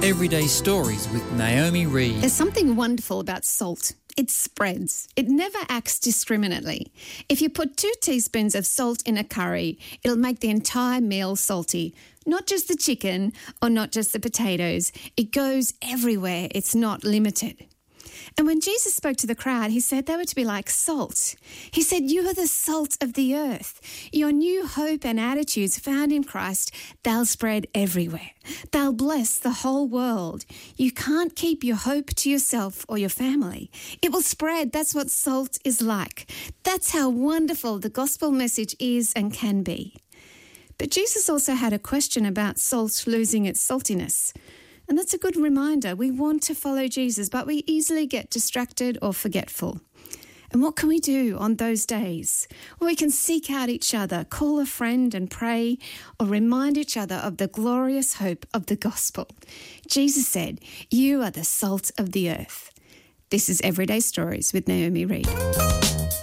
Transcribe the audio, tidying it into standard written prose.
Everyday Stories with Naomi Reed. There's something wonderful about salt. It spreads. It never acts discriminately. If you put 2 teaspoons of salt in a curry, it'll make the entire meal salty. Not just the chicken or not just the potatoes. It goes everywhere. It's not limited. And when Jesus spoke to the crowd, he said they were to be like salt. He said, you are the salt of the earth. Your new hope and attitudes found in Christ, they'll spread everywhere. They'll bless the whole world. You can't keep your hope to yourself or your family. It will spread. That's what salt is like. That's how wonderful the gospel message is and can be. But Jesus also had a question about salt losing its saltiness. And that's a good reminder. We want to follow Jesus, but we easily get distracted or forgetful. And what can we do on those days? Well, we can seek out each other, call a friend and pray, or remind each other of the glorious hope of the gospel. Jesus said, you are the salt of the earth. This is Everyday Stories with Naomi Reed.